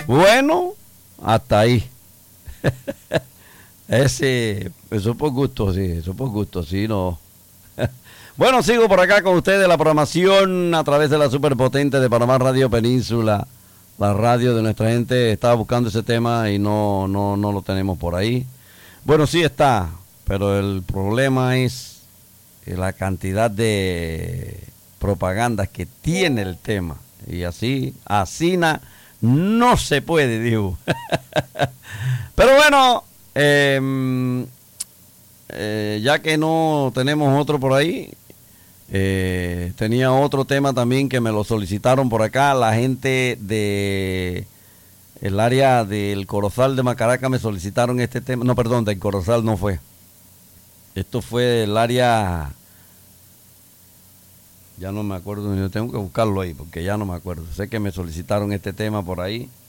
Bueno, hasta ahí. Eso por gusto, sí, eso por gusto, sí, no. Bueno, sigo por acá con ustedes la programación a través de la superpotente de Panamá Radio Península, la radio de nuestra gente. Estaba buscando ese tema y no lo tenemos por ahí. Bueno, sí está, pero el problema es la cantidad de propagandas que tiene el tema. Y no se puede, digo. Pero bueno, ya que no tenemos otro por ahí, tenía otro tema también que me lo solicitaron por acá. La gente de el área del Corozal de Macaraca me solicitaron este tema. No, perdón, del Corozal no fue. Esto fue del área, ya no me acuerdo, yo tengo que buscarlo ahí porque ya no me acuerdo. Sé que me solicitaron este tema por ahí.